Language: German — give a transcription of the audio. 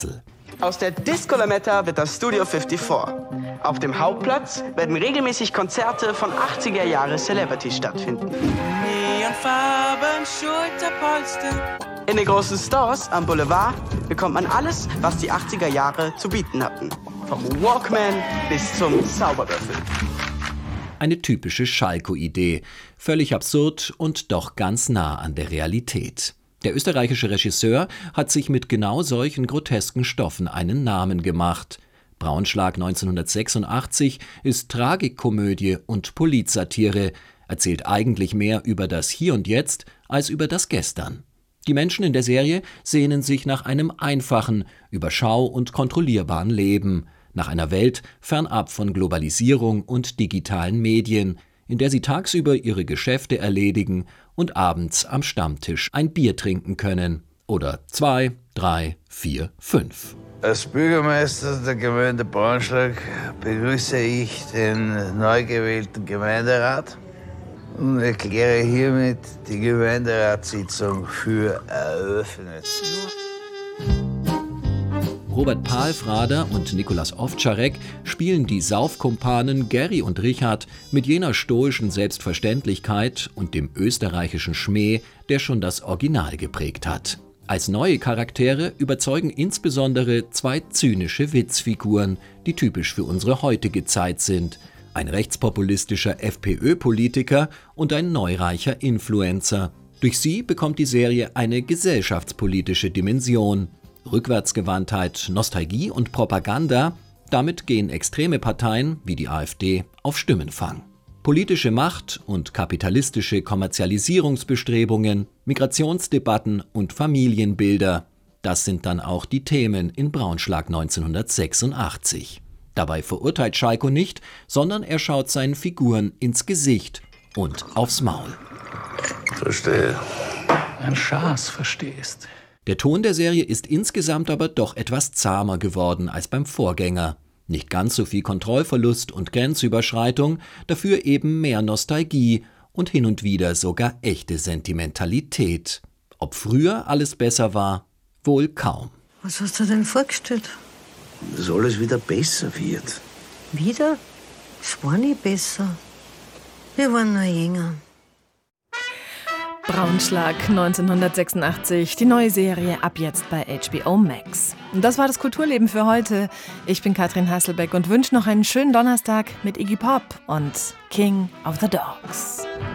Aus der Disco Lametta wird das Studio 54. Auf dem Hauptplatz werden regelmäßig Konzerte von 80er-Jahre-Celebrities stattfinden. Neonfarben, Schulterpolster. In den großen Stores am Boulevard bekommt man alles, was die 80er Jahre zu bieten hatten. Vom Walkman bis zum Zauberwürfel. Eine typische Schalko-Idee. Völlig absurd und doch ganz nah an der Realität. Der österreichische Regisseur hat sich mit genau solchen grotesken Stoffen einen Namen gemacht. Braunschlag 1986 ist Tragikkomödie und Politsatire, erzählt eigentlich mehr über das Hier und Jetzt als über das Gestern. Die Menschen in der Serie sehnen sich nach einem einfachen, überschau- und kontrollierbaren Leben, nach einer Welt fernab von Globalisierung und digitalen Medien, in der sie tagsüber ihre Geschäfte erledigen und abends am Stammtisch ein Bier trinken können. Oder 2, 3, 4, 5. Als Bürgermeister der Gemeinde Braunschlag begrüße ich den neu gewählten Gemeinderat und erkläre hiermit die Gemeinderatssitzung für eröffnet. Robert Palfrader und Nikolaus Ovtcharek spielen die Saufkumpanen Gary und Richard mit jener stoischen Selbstverständlichkeit und dem österreichischen Schmäh, der schon das Original geprägt hat. Als neue Charaktere überzeugen insbesondere zwei zynische Witzfiguren, die typisch für unsere heutige Zeit sind. Ein rechtspopulistischer FPÖ-Politiker und ein neureicher Influencer. Durch sie bekommt die Serie eine gesellschaftspolitische Dimension. Rückwärtsgewandtheit, Nostalgie und Propaganda, damit gehen extreme Parteien wie die AfD auf Stimmenfang. Politische Macht und kapitalistische Kommerzialisierungsbestrebungen, Migrationsdebatten und Familienbilder, das sind dann auch die Themen in Braunschlag 1986. Dabei verurteilt Schalko nicht, sondern er schaut seinen Figuren ins Gesicht und aufs Maul. Verstehe. Ein Schaß verstehst. Der Ton der Serie ist insgesamt aber doch etwas zahmer geworden als beim Vorgänger. Nicht ganz so viel Kontrollverlust und Grenzüberschreitung, dafür eben mehr Nostalgie und hin und wieder sogar echte Sentimentalität. Ob früher alles besser war? Wohl kaum. Was hast du denn vorgestellt? Dass alles wieder besser wird. Wieder? Es war nie besser. Wir waren noch jünger. Braunschlag 1986, die neue Serie ab jetzt bei HBO Max. Und das war das Kulturleben für heute. Ich bin Katrin Hasselbeck und wünsche noch einen schönen Donnerstag mit Iggy Pop und King of the Dogs.